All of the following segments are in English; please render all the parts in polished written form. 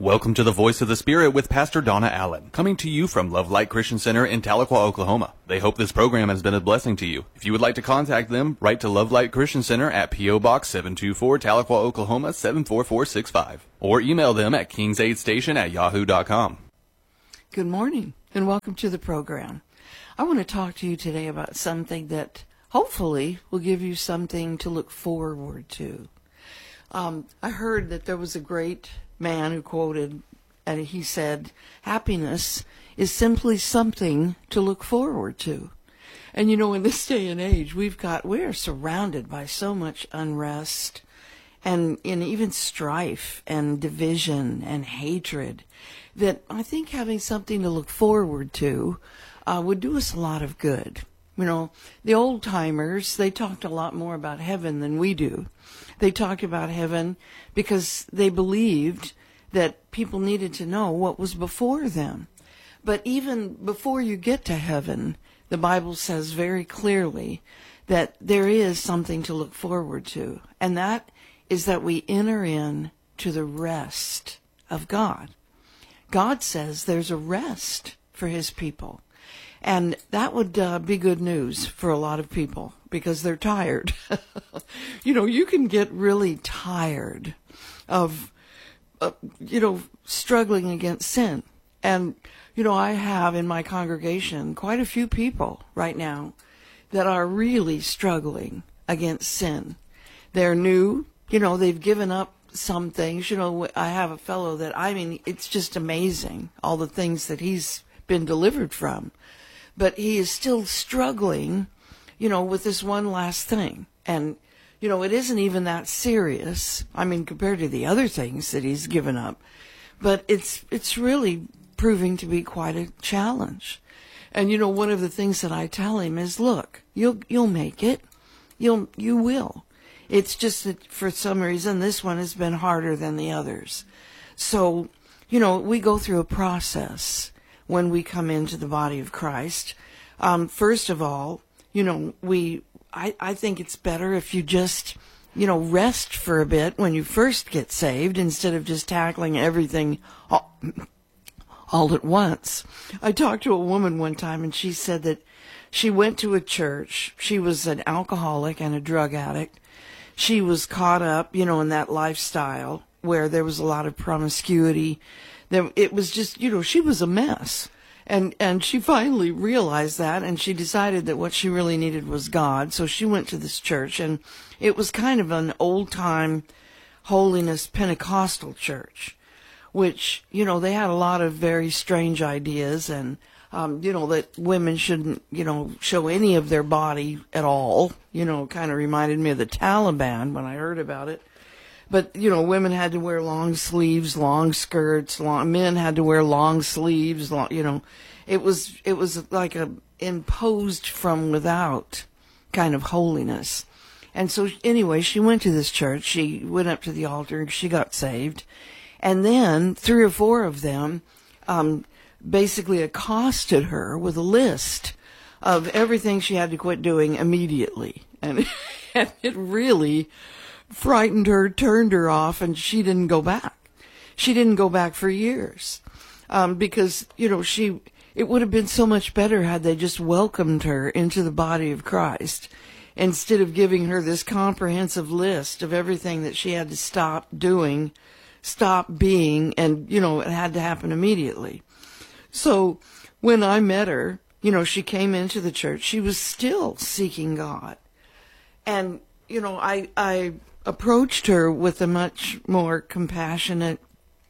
Welcome to the Voice of the Spirit with Pastor Donna Allen, coming to you from Love Light Christian Center in Tahlequah, Oklahoma. They hope this program has been a blessing to you. If you would like to contact them, write to Love Light Christian Center at P.O. Box 724, Tahlequah, Oklahoma 74465, or email them at kingsaidstation@yahoo.com. Good morning, and welcome to the program. I want to talk to you today about something that hopefully will give you something to look forward to. I heard that there was a great man who quoted, and he said, happiness is simply something to look forward to. And you know, in this day and age, we are surrounded by so much unrest and even strife and division and hatred that I think having something to look forward to would do us a lot of good. You know, the old timers, they talked a lot more about heaven than we do. They talked about heaven because they believed that people needed to know what was before them. But even before you get to heaven, the Bible says very clearly that there is something to look forward to, and that is that we enter in to the rest of God. God says there's a rest for his people. And that would be good news for a lot of people because they're tired. You know, you can get really tired of, struggling against sin. And, I have in my congregation quite a few people right now that are really struggling against sin. They're new, they've given up some things. I have a fellow that, it's just amazing, all the things that he's been delivered from. But he is still struggling, with this one last thing. And, it isn't even that serious, compared to the other things that he's given up. But it's really proving to be quite a challenge. And, one of the things that I tell him is, look, you'll make it. You will. It's just that for some reason this one has been harder than the others. So, we go through a process when we come into the body of Christ. First of all, I think it's better if you just, rest for a bit when you first get saved instead of just tackling everything all at once. I talked to a woman one time and she said that she went to a church. She was an alcoholic and a drug addict. She was caught up, in that lifestyle where there was a lot of promiscuity. It was just, she was a mess. And she finally realized that, and she decided that what she really needed was God. So she went to this church, and it was kind of an old-time holiness Pentecostal church, which, they had a lot of very strange ideas, and, that women shouldn't, show any of their body at all. Kind of reminded me of the Taliban when I heard about it. But, women had to wear long sleeves, long skirts, men had to wear long sleeves, it was like a imposed from without kind of holiness. And so anyway, she went to this church, she went up to the altar, and she got saved. And then 3 or 4 of them, basically accosted her with a list of everything she had to quit doing immediately. And it really frightened her, turned her off, and she didn't go back. She didn't go back for years, because, it would have been so much better had they just welcomed her into the body of Christ instead of giving her this comprehensive list of everything that she had to stop doing, stop being, and, it had to happen immediately. So when I met her, she came into the church, she was still seeking God. And, I approached her with a much more compassionate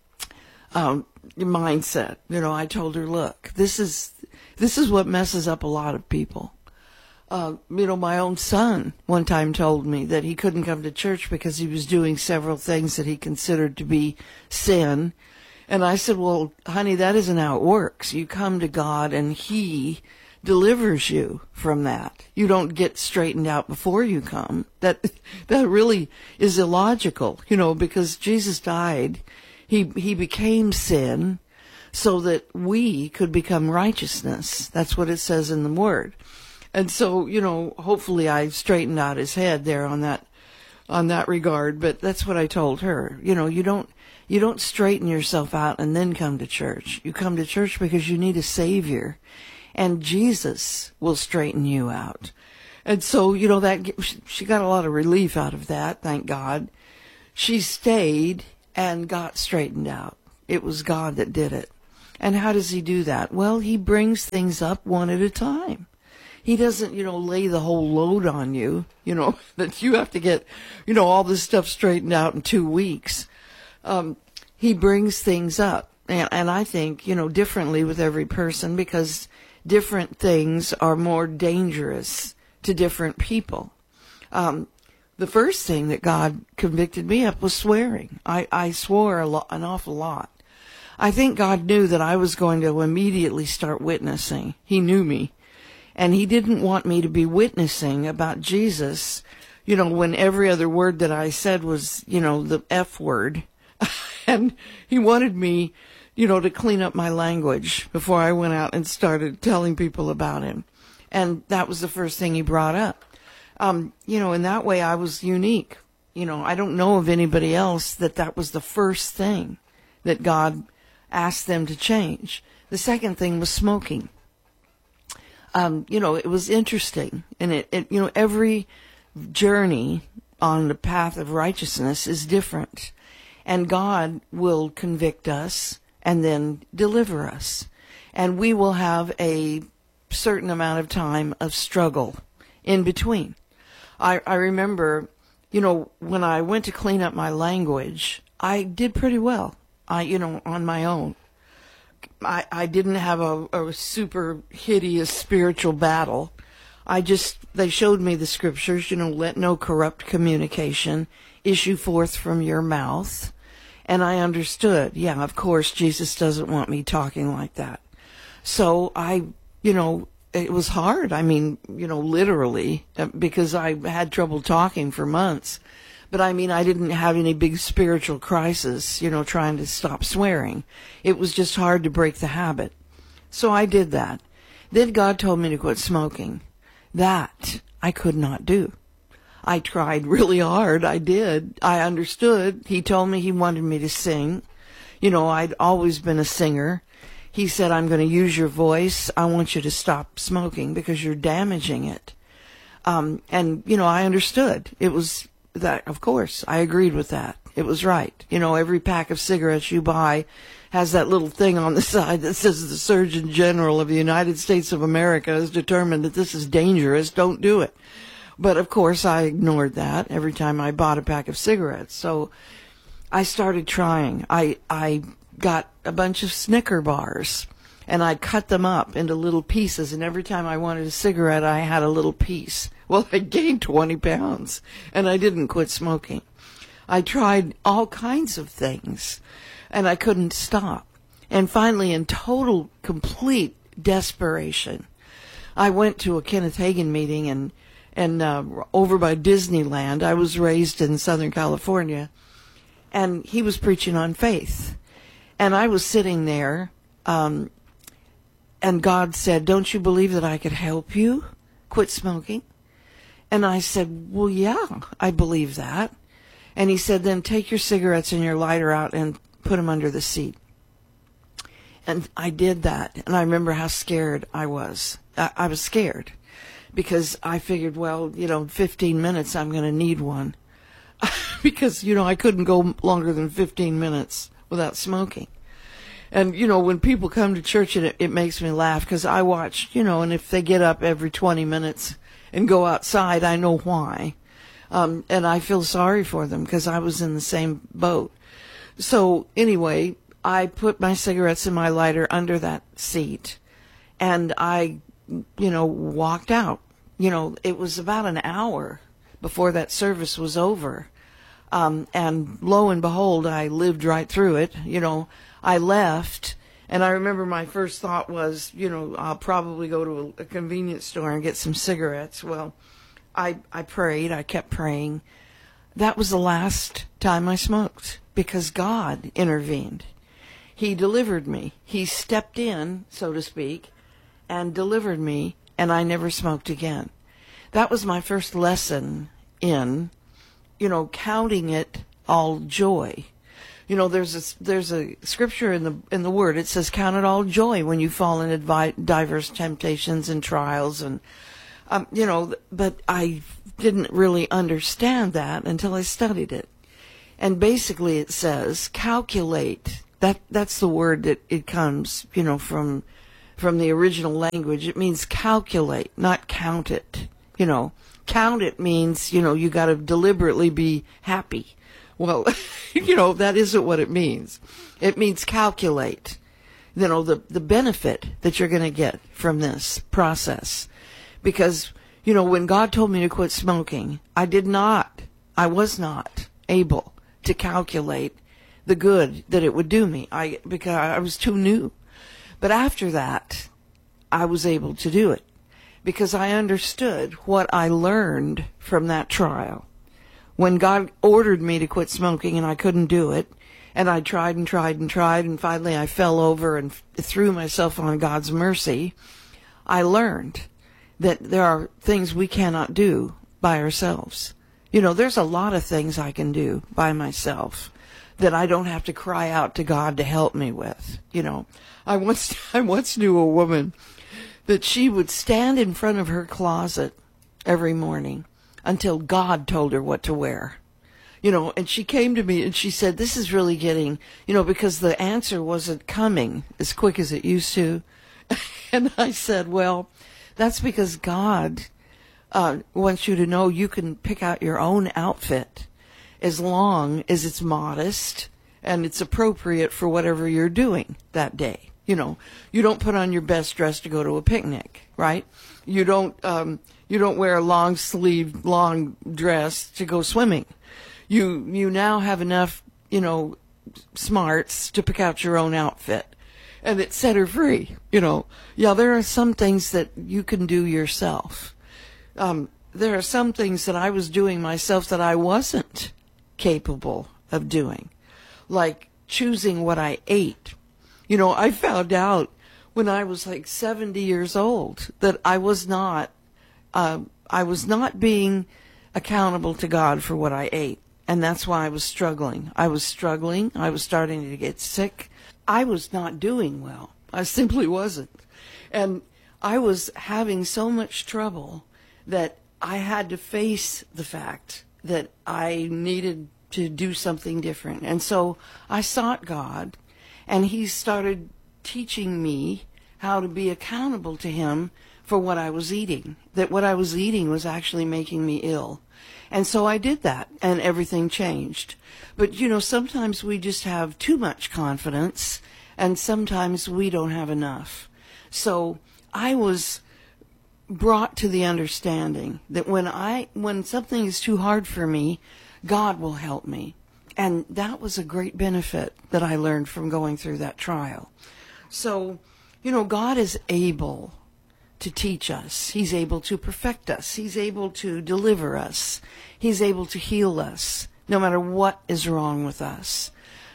mindset. I told her, look, this is what messes up a lot of people. My own son one time told me that he couldn't come to church because he was doing several things that he considered to be sin. And I said, well, honey, that isn't how it works. You come to God and he delivers you from that. You don't get straightened out before you come. That really is illogical, because Jesus died. He became sin so that we could become righteousness. That's what it says in the Word. And so, hopefully I straightened out his head there on that on that regard, but that's what I told her. You know, you don't straighten yourself out and then come to church. You come to church because you need a Savior, and Jesus will straighten you out. And so, you know, that she got a lot of relief out of that, thank God. She stayed and got straightened out. It was God that did it. And how does he do that? Well, he brings things up one at a time. He doesn't, you know, lay the whole load on you, you know, that you have to get, you know, all this stuff straightened out in 2 weeks. He brings things up. And I think, you know, differently with every person, because different things are more dangerous to different people. The first thing that God convicted me of was swearing. I swore an awful lot. I think God knew that I was going to immediately start witnessing. He knew me. And he didn't want me to be witnessing about Jesus, you know, when every other word that I said was, you know, the F word. And he wanted me, you know, to clean up my language before I went out and started telling people about him. And that was the first thing he brought up. You know, in that way I was unique. You know, I don't know of anybody else that was the first thing that God asked them to change. The second thing was smoking. You know, it was interesting. And it, you know, every journey on the path of righteousness is different. And God will convict us and then deliver us. And we will have a certain amount of time of struggle in between. I remember, you know, when I went to clean up my language, I did pretty well, you know, on my own. I didn't have a super hideous spiritual battle. They showed me the scriptures, you know, let no corrupt communication issue forth from your mouth. And I understood, yeah, of course, Jesus doesn't want me talking like that. So you know, it was hard. I mean, you know, literally, because I had trouble talking for months. But I mean, I didn't have any big spiritual crisis, you know, trying to stop swearing. It was just hard to break the habit. So I did that. Then God told me to quit smoking. That I could not do. I tried really hard. I did. I understood. He told me he wanted me to sing. You know, I'd always been a singer. He said, I'm going to use your voice. I want you to stop smoking because you're damaging it. And, you know, I understood. It was that, of course, I agreed with that. It was right. You know, every pack of cigarettes you buy has that little thing on the side that says the Surgeon General of the United States of America has determined that this is dangerous. Don't do it. But, of course, I ignored that every time I bought a pack of cigarettes. So I started trying. I got a bunch of Snicker bars, and I cut them up into little pieces, and every time I wanted a cigarette, I had a little piece. Well, I gained 20 pounds, and I didn't quit smoking. I tried all kinds of things, and I couldn't stop. And finally, in total, complete desperation, I went to a Kenneth Hagin meeting and over by Disneyland. I was raised in Southern California, and he was preaching on faith. And I was sitting there, and God said, don't you believe that I could help you quit smoking? And I said, well, yeah, I believe that. And he said, then take your cigarettes and your lighter out and put them under the seat. And I did that. And I remember how scared I was. I was scared because I figured, well, you know, in 15 minutes I'm going to need one. Because, you know, I couldn't go longer than 15 minutes without smoking. And, you know, when people come to church, it makes me laugh because I watch, you know, and if they get up every 20 minutes and go outside, I know why. And I feel sorry for them because I was in the same boat. So anyway, I put my cigarettes and my lighter under that seat and I, you know, walked out. You know, it was about an hour before that service was over. And lo and behold, I lived right through it. You know, I left, and I remember my first thought was, you know, I'll probably go to a convenience store and get some cigarettes. Well, I prayed. I kept praying. That was the last time I smoked because God intervened. He delivered me. He stepped in, so to speak, and delivered me, and I never smoked again. That was my first lesson in counting it all joy. There's a scripture in the Word. It says, "Count it all joy when you fall into diverse temptations and trials." And but I didn't really understand that until I studied it. And basically, it says calculate. That's the word that it comes, from the original language. It means calculate, not count it. Count it means you got to deliberately be happy. Well, that isn't what it means. It means calculate, the benefit that you're going to get from this process. Because, when God told me to quit smoking, I was not able to calculate the good that it would do me. Because I was too new. But after that, I was able to do it because I understood what I learned from that trial. When God ordered me to quit smoking and I couldn't do it, and I tried and tried and tried, and finally I fell over and threw myself on God's mercy, I learned that there are things we cannot do by ourselves. There's a lot of things I can do by myself that I don't have to cry out to God to help me with. I once knew a woman that she would stand in front of her closet every morning until God told her what to wear. And she came to me and she said, "This is really getting, because the answer wasn't coming as quick as it used to." And I said, "Well, that's because God wants you to know you can pick out your own outfit as long as it's modest and it's appropriate for whatever you're doing that day. You don't put on your best dress to go to a picnic, right? You don't wear a long sleeve, long dress to go swimming. You now have enough, smarts to pick out your own outfit." And it set her free, Yeah, there are some things that you can do yourself. There are some things that I was doing myself that I wasn't capable of doing, like choosing what I ate. I found out when I was like 70 years old that I was not being accountable to God for what I ate. And that's why I was struggling. I was starting to get sick. I was not doing well. I simply wasn't. And I was having so much trouble that I had to face the fact that I needed to do something different. And so I sought God, and He started teaching me how to be accountable to Him for what I was eating, that what I was eating was actually making me ill. And so I did that, and everything changed. But, sometimes we just have too much confidence, and sometimes we don't have enough. So I was brought to the understanding that when something is too hard for me, God will help me. And that was a great benefit that I learned from going through that trial. So, God is able to teach us. He's able to perfect us. He's able to deliver us. He's able to heal us, no matter what is wrong with us.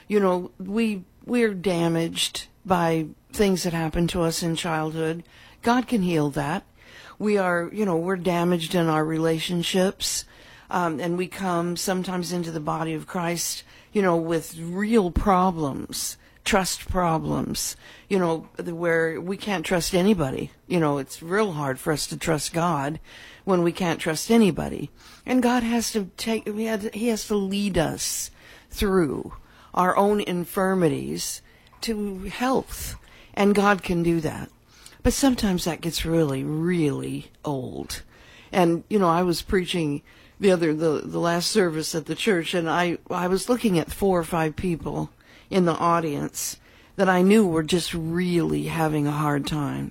We're damaged by things that happened to us in childhood. God can heal that. We're damaged in our relationships, and we come sometimes into the body of Christ, with real problems, trust problems, where we can't trust anybody. It's real hard for us to trust God when we can't trust anybody. And God has to He has to lead us through our own infirmities to health. And God can do that. But sometimes that gets really, really old. And, I was preaching the last service at the church, and I was looking at 4 or 5 people in the audience that I knew were just really having a hard time.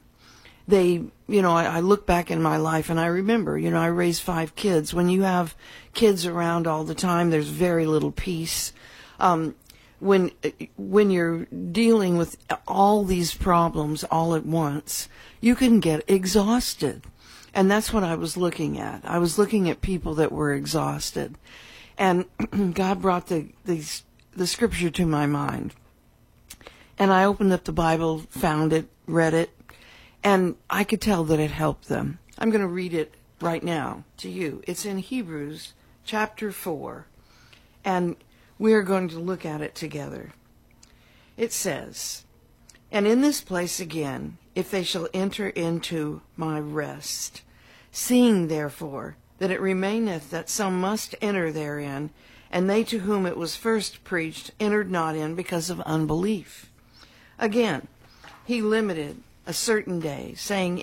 I look back in my life and I remember, I raised 5 kids. When you have kids around all the time, there's very little peace. When you're dealing with all these problems all at once, you can get exhausted. And that's what I was looking at. I was looking at people that were exhausted. And God brought the scripture to my mind. And I opened up the Bible, found it, read it, and I could tell that it helped them. I'm going to read it right now to you. It's in Hebrews chapter 4, and we are going to look at it together. It says, "And in this place again, if they shall enter into my rest, seeing therefore that it remaineth that some must enter therein, and they to whom it was first preached entered not in because of unbelief." Again, he limited a certain day, saying,